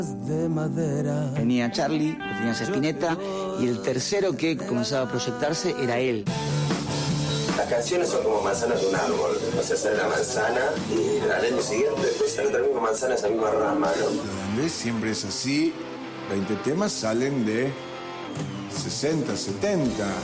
de madera. Tenía Charlie, lo tenía Spinetta, y el tercero que comenzaba a proyectarse era él. Las canciones son como manzanas de un árbol. O sea, sale la manzana y al año siguiente después sale otra misma manzana, esa misma rama, ¿no? Siempre es así. 20 temas salen de 60, 70.